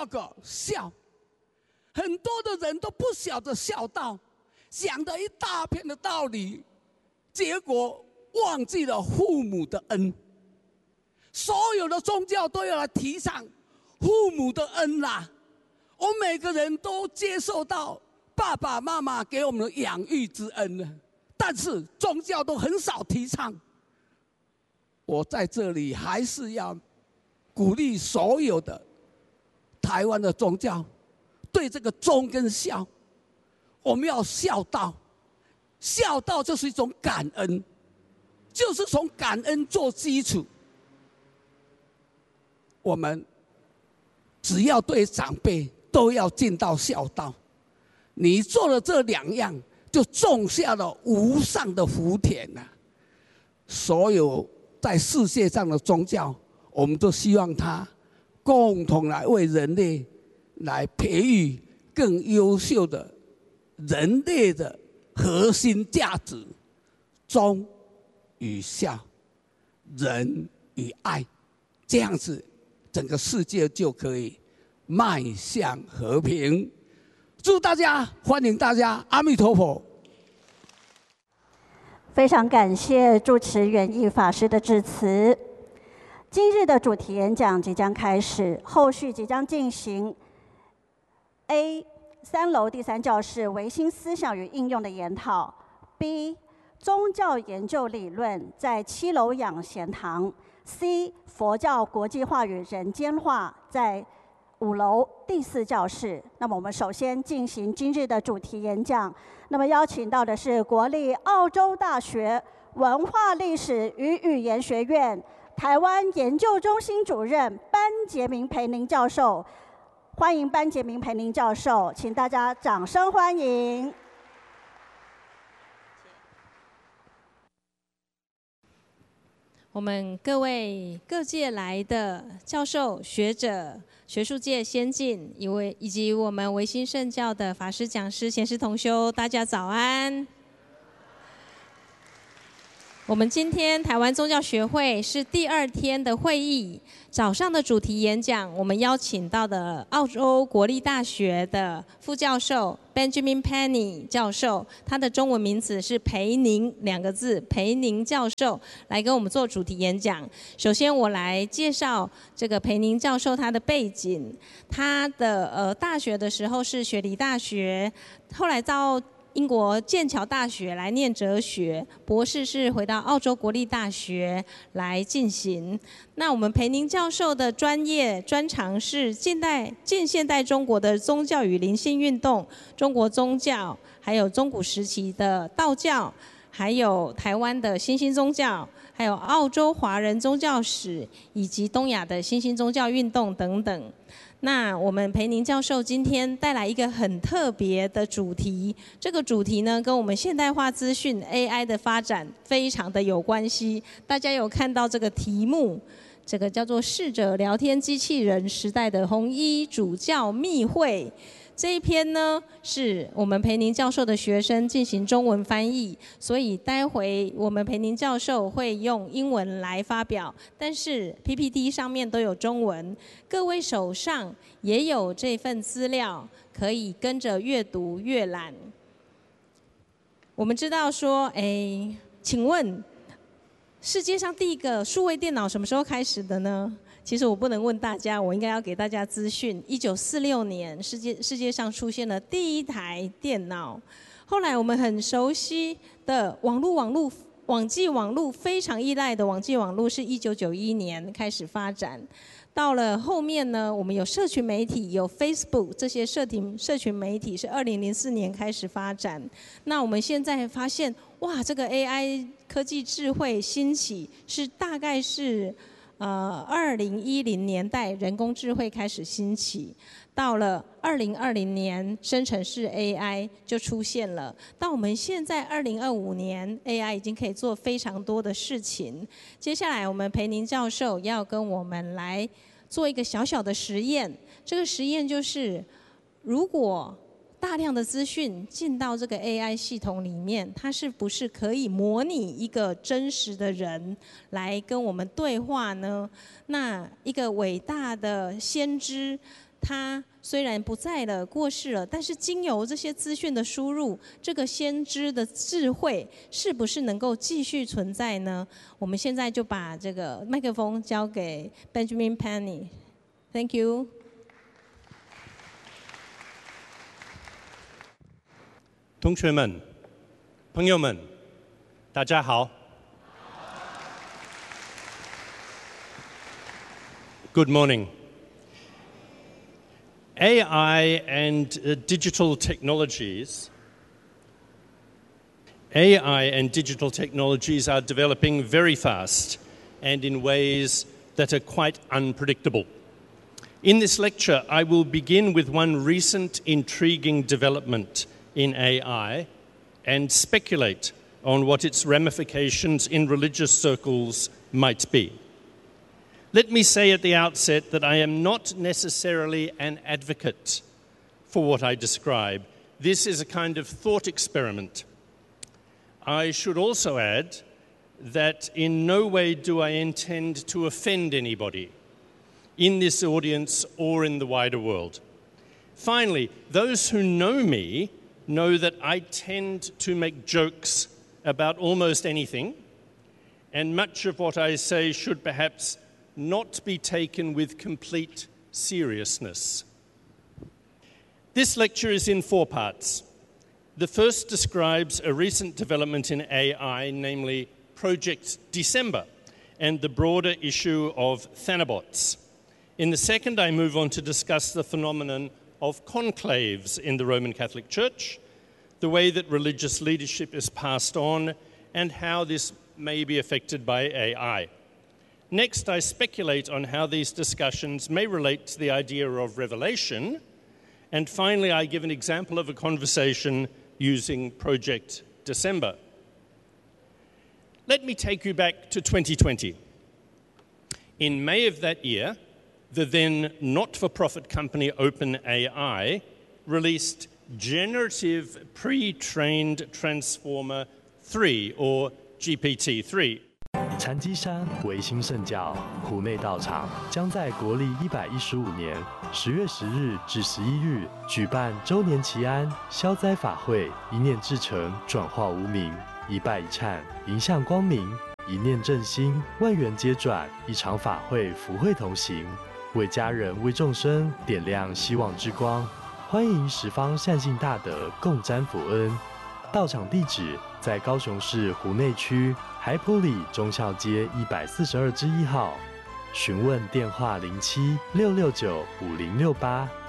二个孝，很多的人都不晓得孝道，讲了一大片的道理，结果忘记了父母的恩。所有的宗教都要来提倡父母的恩啦，我们每个人都接受到爸爸妈妈给我们的养育之恩了，但是宗教都很少提倡。我在这里还是要鼓励所有的台湾的宗教，对这个忠跟孝，我们要孝道。孝道就是一种感恩，就是从感恩做基础。我们只要对长辈都要尽到孝道，你做了这2样，就种下了无上的福田了。所有在世界上的宗教，我们都希望它共同来为人类来培育更优秀的人类的核心价值：忠与孝，仁与爱，这样子整个世界就可以迈向和平。祝大家，欢迎大家，阿弥陀佛。 非常感谢住持圆羿法师的致辞。今日的主题演讲即将开始，后续即将进行 A3楼第3教室唯心思想与应用的研讨 ，B 宗教研究理论在7楼养贤堂 ，C 佛教国际化与人间化在5楼第4教室。那么我们首先进行今日的主题演讲。那么邀请到的是国立澳洲大学文化历史与语言学院台湾研究中心主任班杰明培宁教授。欢迎班杰明培宁教授，请大家掌声欢迎。 我们各位各界来的教授、学者、学术界先进，以及我们唯心圣教的法师、讲师、贤师同修，大家早安。我们今天台湾宗教学会是第2天的会议，早上的主题演讲，我们邀请到的澳洲国立大学的副教授 Benjamin Penny 教授，他的中文名字是培宁2个字，培宁教授来跟我们做主题演讲。首先我来介绍这个培宁教授他的背景，他的大学的时候是雪梨大学，后来到英国剑桥大学来念哲学，博士是回到澳洲国立大学来进行。那我们培宁教授的专长是近现代中国的宗教与灵性运动、中国宗教，还有中古时期的道教，还有台湾的新兴宗教，还有澳洲华人宗教史，以及东亚的新兴宗教运动等等。那我们培宁教授今天带来一个很特别的主题，这个主题呢跟我们现代化资讯 AI 的发展非常的有关系。大家有看到这个题目，这个叫做逝者聊天机器人时代的红衣主教密会。这一篇呢是我们培宁教授的学生进行中文翻译，所以待会我们培宁教授会用英文来发表，但是 PPT 上面都有中文，各位手上也有这份资料，可以跟着阅读阅览。我们知道说，请问世界上第一个数位电脑什么时候开始的呢？其实我不能问大家，我应该要给大家资讯。1946年，世界上出现了第一台电脑。后来我们很熟悉的网际网络非常依赖的网际网络是1991年开始发展。到了后面呢，我们有社群媒体，有 Facebook 这些社群媒体是2004年开始发展。那我们现在发现，哇，这个 AI 科技智慧兴起是大概是2010年代人工智慧开始兴起，到了2020年生成式 AI 就出现了，到我们现在2025年 AI 已经可以做非常多的事情。接下来我们培宁教授要跟我们来做一个小小的实验，这个实验就是如果大量的资讯进到这个 AI 系统里面，它是不是可以模拟一个真实的人来跟我们对话呢？那一个伟大的先知， 他虽然不在了，过世了，但是经由这些资讯的输入，这个先知的智慧是不是能够继续存在呢？我们现在就把这个麦克风交给 Benjamin Penny。Thank you。 同学们、朋友们，大家好。Good morning. AI and digital technologies are developing very fast and in ways that are quite unpredictable. In this lecture, I will begin with one recent intriguing development in AI and speculate on what its ramifications in religious circles might be. Let me say at the outset that I am not necessarily an advocate for what I describe. This is a kind of thought experiment. I should also add that in no way do I intend to offend anybody in this audience or in the wider world. Finally, those who know me know that I tend to make jokes about almost anything, and much of what I say should perhaps not be taken with complete seriousness. This lecture is in 4 parts. The first describes a recent development in AI, namely Project December, and the broader issue of Thanabots. In the second, I move on to discuss the phenomenon of conclaves in the Roman Catholic Church, the way that religious leadership is passed on, and how this may be affected by AI. Next, I speculate on how these discussions may relate to the idea of revelation. And finally, I give an example of a conversation using Project December. Let me take you back to 2020. In May of that year, the then not-for-profit company OpenAI released Generative Pre-trained Transformer 3, or GPT-3. 禅机山维新圣教湖内道场将在国历115年10月10日至11日举办周年祈安消灾法会，一念至诚，转化无明，一拜一忏，迎向光明，一念正心，万缘皆转，一场法会福慧同行，为家人为众生点亮希望之光，欢迎十方善信大德共沾福恩。道场地址在高雄市湖内区海埔里忠孝街142之1号，询问电话07-669-5068。